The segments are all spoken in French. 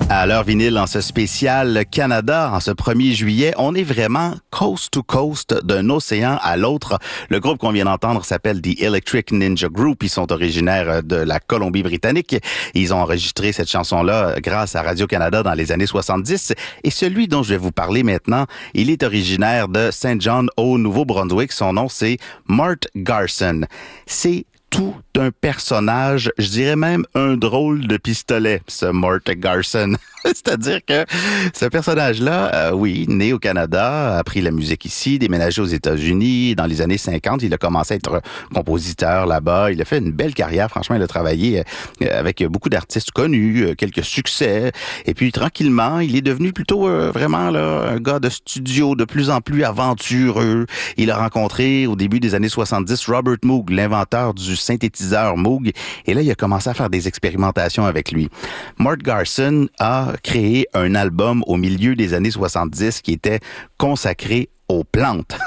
À l'heure vinyle, en ce spécial Canada, en ce 1er juillet, on est vraiment coast to coast d'un océan à l'autre. Le groupe qu'on vient d'entendre s'appelle The Electric Ninja Group. Ils sont originaires de la Colombie-Britannique. Ils ont enregistré cette chanson-là grâce à Radio-Canada dans les années 70. Et celui dont je vais vous parler maintenant, il est originaire de Saint John au Nouveau-Brunswick. Son nom, c'est Mart Garson. C'est tout un personnage, je dirais même un drôle de pistolet, ce Mart Garson. C'est-à-dire que ce personnage-là, oui, né au Canada, a appris la musique ici, déménagé aux États-Unis. Dans les années 50, il a commencé à être compositeur là-bas. Il a fait une belle carrière. Franchement, il a travaillé avec beaucoup d'artistes connus, quelques succès. Et puis, tranquillement, il est devenu plutôt vraiment là, un gars de studio de plus en plus aventureux. Il a rencontré, au début des années 70, Robert Moog, l'inventeur du synthétiseur Moog. Et là, il a commencé à faire des expérimentations avec lui. Mart Garson a créé un album au milieu des années 70 qui était consacré aux plantes.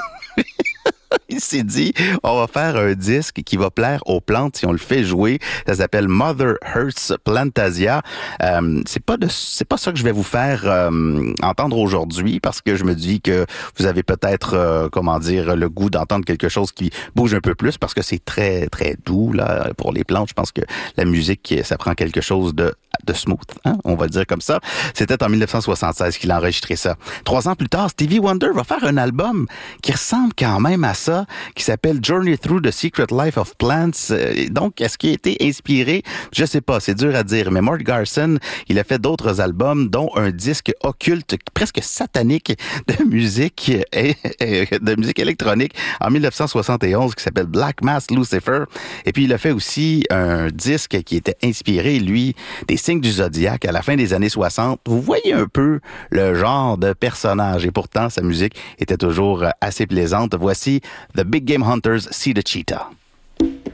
Il s'est dit, on va faire un disque qui va plaire aux plantes si on le fait jouer. Ça s'appelle Mother Earth's Plantasia. C'est pas ça que je vais vous faire entendre aujourd'hui parce que je me dis que vous avez peut-être, le goût d'entendre quelque chose qui bouge un peu plus parce que c'est très, très doux, là, pour les plantes. Je pense que la musique, ça prend quelque chose de smooth, hein? On va le dire comme ça. C'était en 1976 qu'il a enregistré ça. 3 ans plus tard, Stevie Wonder va faire un album qui ressemble quand même à ça, qui s'appelle Journey Through the Secret Life of Plants. Donc, est-ce qu'il a été inspiré? Je sais pas, c'est dur à dire. Mais Mart Garson, il a fait d'autres albums, dont un disque occulte, presque satanique, de musique électronique en 1971 qui s'appelle Black Mass Lucifer. Et puis, il a fait aussi un disque qui était inspiré, lui, des signes du zodiaque à la fin des années 60. Vous voyez un peu le genre de personnage. Et pourtant, sa musique était toujours assez plaisante. Voici The Big Game Hunters See the Cheetah.